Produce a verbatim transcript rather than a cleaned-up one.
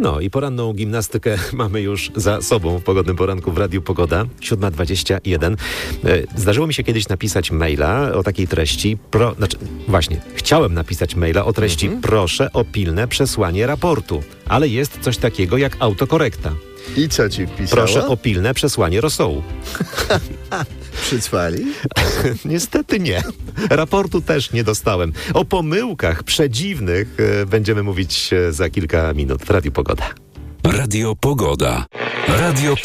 No i poranną gimnastykę mamy już za sobą w Pogodnym Poranku w Radiu Pogoda, siódma dwadzieścia jeden. Zdarzyło mi się kiedyś napisać maila o takiej treści, pro, znaczy właśnie, chciałem napisać maila o treści mhm. proszę o pilne przesłanie raportu, ale jest coś takiego jak autokorekta. I co ci wpisała? Proszę o pilne przesłanie rosołu. Przysłali? Niestety nie. Raportu też nie dostałem. O pomyłkach przedziwnych e, będziemy mówić e, za kilka minut w Radiu Pogoda. Radio Pogoda. Radio